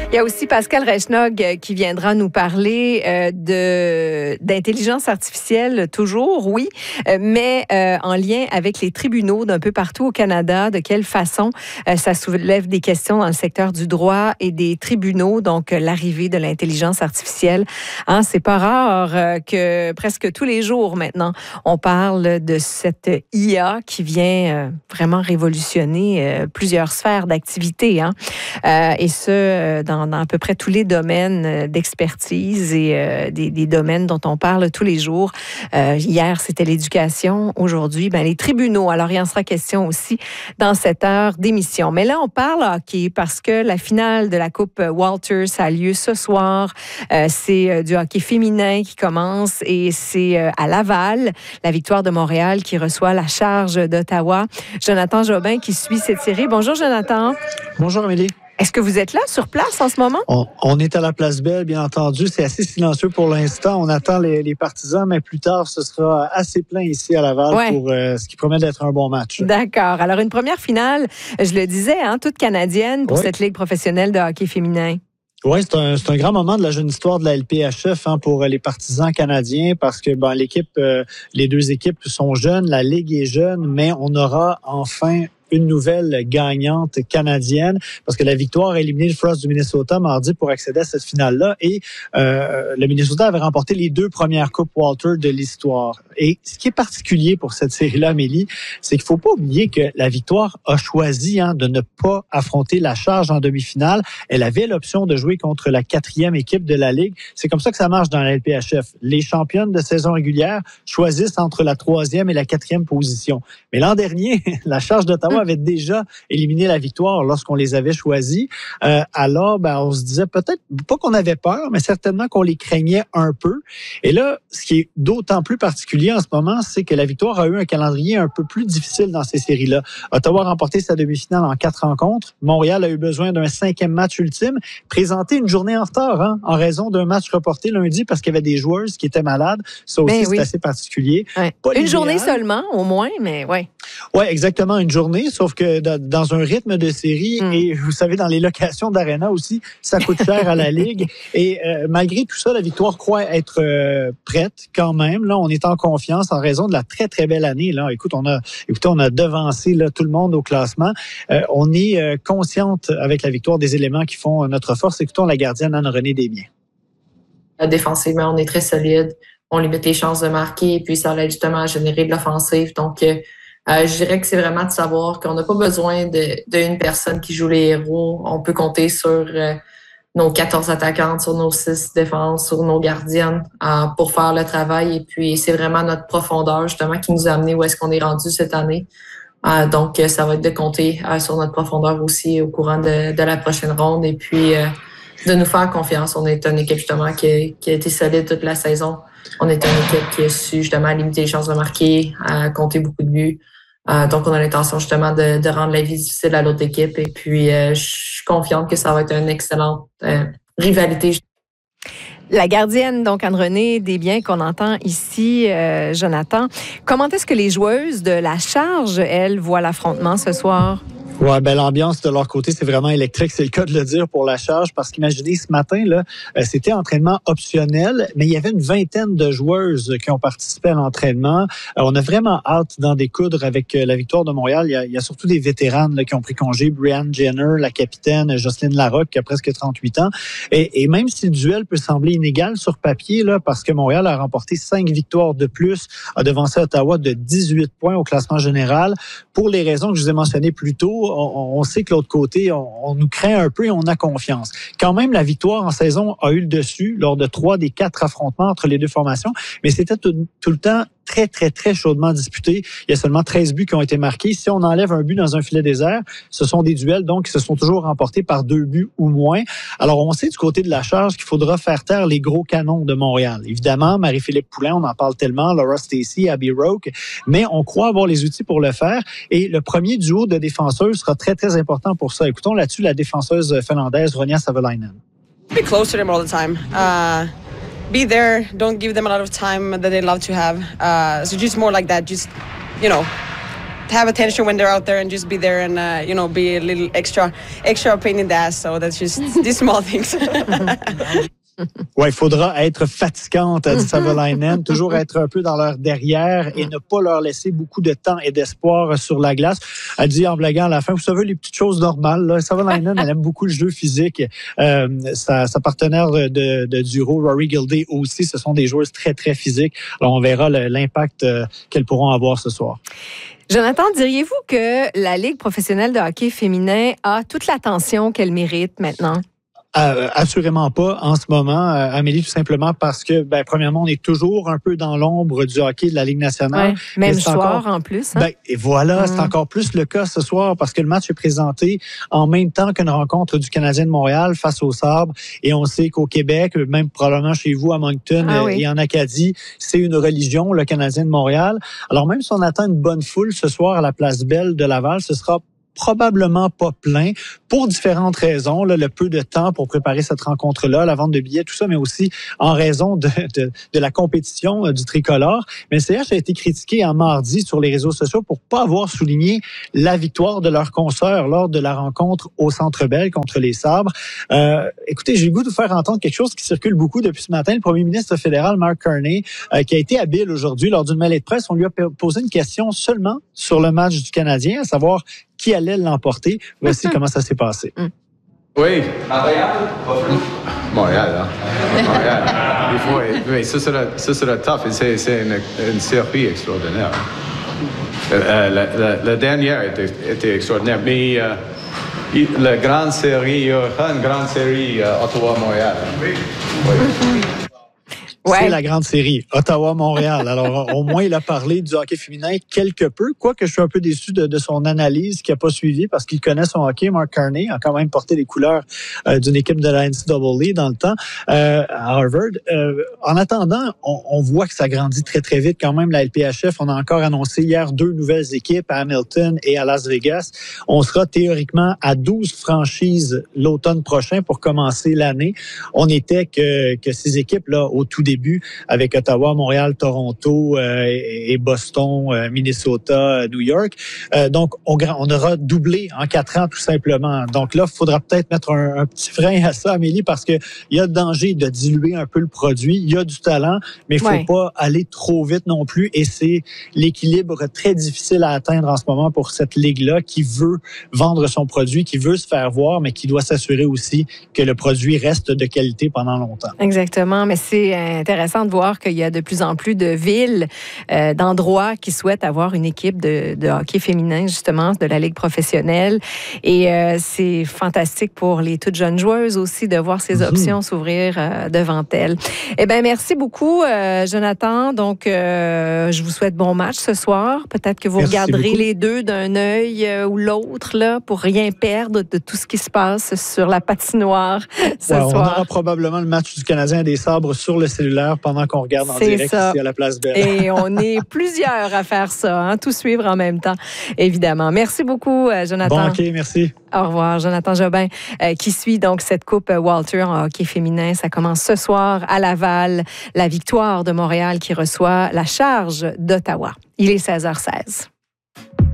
Il y a aussi Pascal Reichnog qui viendra nous parler d'intelligence artificielle, toujours, oui, mais en lien avec les tribunaux d'un peu partout au Canada. De quelle façon ça soulève des questions dans le secteur du droit et des tribunaux, donc l'arrivée de l'intelligence artificielle. Hein, c'est pas rare que presque tous les jours maintenant, on parle de cette IA qui vient vraiment révolutionner plusieurs sphères d'activité, hein, et ce, dans à peu près tous les domaines d'expertise et des domaines dont on parle tous les jours. Hier, c'était l'éducation. Aujourd'hui, les tribunaux. Alors, il en sera question aussi dans cette heure d'émission. Mais là, on parle hockey parce que la finale de la Coupe Walters a lieu ce soir. C'est du hockey féminin qui commence et c'est à Laval, la Victoire de Montréal qui reçoit la Charge d'Ottawa. Jonathan Jobin qui suit cette série. Bonjour, Jonathan. Bonjour, Amélie. Est-ce que vous êtes là, sur place, en ce moment? On est à la Place Belle, bien entendu. C'est assez silencieux pour l'instant. On attend les partisans, mais plus tard, ce sera assez plein ici à Laval pour ce qui promet d'être un bon match. D'accord. Alors, une première finale, je le disais, toute canadienne pour cette Ligue professionnelle de hockey féminin. Oui, c'est un grand moment de la jeune histoire de la LPHF pour les partisans canadiens parce que les deux équipes sont jeunes, la Ligue est jeune, mais on aura enfin une nouvelle gagnante canadienne parce que la Victoire a éliminé le Frost du Minnesota mardi pour accéder à cette finale-là et le Minnesota avait remporté les 2 premières Coupes Walter de l'histoire. Et ce qui est particulier pour cette série-là, Amélie, c'est qu'il faut pas oublier que la Victoire a choisi de ne pas affronter la Charge en demi-finale. Elle avait l'option de jouer contre la 4e équipe de la Ligue. C'est comme ça que ça marche dans la LPHF. Les championnes de saison régulière choisissent entre la 3e et la 4e position. Mais l'an dernier, la Charge d'Ottawa avait déjà éliminé la Victoire lorsqu'on les avait choisis. Alors, on se disait peut-être pas qu'on avait peur, mais certainement qu'on les craignait un peu. Et là, ce qui est d'autant plus particulier en ce moment, c'est que la Victoire a eu un calendrier un peu plus difficile dans ces séries-là. Ottawa a remporté sa demi-finale en 4 rencontres. Montréal a eu besoin d'un 5e match ultime, présenté une journée en retard, en raison d'un match reporté lundi parce qu'il y avait des joueuses qui étaient malades. Ça aussi, c'est assez particulier. Ouais. Une journée seulement, au moins, mais oui. Oui, exactement, une journée, sauf que dans un rythme de série, et vous savez, dans les locations d'Arena aussi, ça coûte cher à la Ligue. Et malgré tout ça, la Victoire croit être prête quand même. Là, on est en confiance en raison de la très, très belle année. Là, écoutez, on a devancé tout le monde au classement. On est consciente avec la Victoire des éléments qui font notre force. Écoutons la gardienne Anne-Renée Desbiens. Défensivement, on est très solide. On limite les chances de marquer et puis ça aide justement à générer de l'offensive. Donc, je dirais que c'est vraiment de savoir qu'on n'a pas besoin d'une personne qui joue les héros. On peut compter sur nos 14 attaquantes, sur nos 6 défenses, sur nos gardiennes pour faire le travail. Et puis, c'est vraiment notre profondeur justement qui nous a amené où est-ce qu'on est rendu cette année. Donc, ça va être de compter sur notre profondeur aussi au courant de la prochaine ronde. Et puis, de nous faire confiance. On est une équipe justement qui a été solide toute la saison. On est une équipe qui a su justement limiter les chances de marquer, compter beaucoup de buts. Donc, on a l'intention justement de rendre la vie difficile à l'autre équipe. Et puis, je suis confiante que ça va être une excellente rivalité. La gardienne, donc Anne-Renée Desbiens, qu'on entend ici, Jonathan. Comment est-ce que les joueuses de la Charge, elles, voient l'affrontement ce soir? Ouais, l'ambiance de leur côté, c'est vraiment électrique, c'est le cas de le dire pour la Charge, parce qu'imaginez, ce matin, là, c'était entraînement optionnel, mais il y avait une vingtaine de joueuses qui ont participé à l'entraînement. On a vraiment hâte d'en découdre avec la Victoire de Montréal. Il y a surtout des vétéranes qui ont pris congé. Brianne Jenner, la capitaine, Jocelyne Larocque, qui a presque 38 ans. Et même si le duel peut sembler inégal sur papier, là, parce que Montréal a remporté 5 victoires de plus, a devancé Ottawa de 18 points au classement général, pour les raisons que je vous ai mentionnées plus tôt, on sait que l'autre côté, on nous craint un peu et on a confiance. Quand même, la Victoire en saison a eu le dessus lors de 3 des 4 affrontements entre les deux formations, mais c'était tout le temps très, très, très chaudement disputé. Il y a seulement 13 buts qui ont été marqués. Si on enlève un but dans un filet désert, ce sont des duels donc qui se sont toujours remportés par 2 buts ou moins. Alors, on sait du côté de la Charge qu'il faudra faire taire les gros canons de Montréal. Évidemment, Marie-Philippe Poulin, on en parle tellement, Laura Stacey, Abby Roque, mais on croit avoir les outils pour le faire. Et le premier duo de défenseurs sera très, très important pour ça. Écoutons là-dessus la défenseuse finlandaise, Ronja Savolainen. Be close to them all the time. Be there. Don't give them a lot of time that they love to have. So just more like that. Just, have attention when they're out there and just be there and be a little extra pain in the ass. So that's just these small things. Oui, il faudra être fatigante, a dit Savolainen, toujours être un peu dans leur derrière et ne pas leur laisser beaucoup de temps et d'espoir sur la glace. Elle dit en blaguant à la fin, vous savez, les petites choses normales. Là. Savolainen, elle aime beaucoup le jeu physique. Sa partenaire de duo, Rory Gilday aussi, ce sont des joueuses très, très physiques. Alors, on verra l'impact qu'elles pourront avoir ce soir. Jonathan, diriez-vous que la Ligue professionnelle de hockey féminin a toute l'attention qu'elle mérite maintenant? Assurément pas en ce moment, Amélie, tout simplement parce que, premièrement, on est toujours un peu dans l'ombre du hockey de la Ligue nationale. Ouais, même soir en plus. Hein? Et voilà, c'est encore plus le cas ce soir parce que le match est présenté en même temps qu'une rencontre du Canadien de Montréal face aux Sabres. Et on sait qu'au Québec, même probablement chez vous à Moncton et en Acadie, c'est une religion, le Canadien de Montréal. Alors même si on attend une bonne foule ce soir à la Place Belle de Laval, ce sera probablement pas plein pour différentes raisons. Là, le peu de temps pour préparer cette rencontre-là, la vente de billets, tout ça, mais aussi en raison de la compétition du tricolore. Mais le CH a été critiqué en mardi sur les réseaux sociaux pour pas avoir souligné la victoire de leurs consoeurs lors de la rencontre au Centre Bell contre les Sabres. Écoutez, j'ai le goût de vous faire entendre quelque chose qui circule beaucoup depuis ce matin. Le premier ministre fédéral, Mark Carney, qui a été habile aujourd'hui lors d'une mêlée de presse, on lui a posé une question seulement sur le match du Canadien, à savoir qui allait l'emporter. Voici comment ça s'est passé. Oui. Montréal, hein? Montréal. Mais ça sera tough. C'est une série extraordinaire. La dernière était extraordinaire. Mais la grande série, il y aura une grande série Ottawa-Montréal. Oui. C'est la grande série, Ottawa-Montréal. Alors, au moins, il a parlé du hockey féminin quelque peu, quoique je suis un peu déçu de son analyse qui n'a pas suivi parce qu'il connaît son hockey. Mark Carney a quand même porté les couleurs d'une équipe de la NCAA dans le temps à Harvard. En attendant, on voit que ça grandit très, très vite quand même, la LPHF. On a encore annoncé hier 2 nouvelles équipes à Hamilton et à Las Vegas. On sera théoriquement à 12 franchises l'automne prochain pour commencer l'année. On n'était que ces équipes-là au tout début avec Ottawa, Montréal, Toronto et Boston, Minnesota, New York. Donc, on aura doublé en 4 ans tout simplement. Donc là, il faudra peut-être mettre un petit frein à ça, Amélie, parce qu'il y a danger de diluer un peu le produit. Il y a du talent, mais il ne faut pas aller trop vite non plus. Et c'est l'équilibre très difficile à atteindre en ce moment pour cette ligue-là qui veut vendre son produit, qui veut se faire voir, mais qui doit s'assurer aussi que le produit reste de qualité pendant longtemps. Exactement, mais c'est intéressant de voir qu'il y a de plus en plus de villes, d'endroits qui souhaitent avoir une équipe de hockey féminin, justement, de la Ligue professionnelle. Et c'est fantastique pour les toutes jeunes joueuses aussi de voir ces options s'ouvrir devant elles. Eh bien, merci beaucoup, Jonathan. Donc, je vous souhaite bon match ce soir. Peut-être que vous regarderez les deux d'un œil ou l'autre là, pour rien perdre de tout ce qui se passe sur la patinoire ce soir. On aura probablement le match du Canadien des Sabres sur le cellulaire pendant qu'on regarde en direct ici à la Place Belle. Et on est plusieurs à faire ça, tout suivre en même temps, évidemment. Merci beaucoup, Jonathan. Bon, OK, merci. Au revoir, Jonathan Jobin, qui suit donc cette Coupe Walter en hockey féminin. Ça commence ce soir à Laval. La Victoire de Montréal qui reçoit la Charge d'Ottawa. Il est 16h16.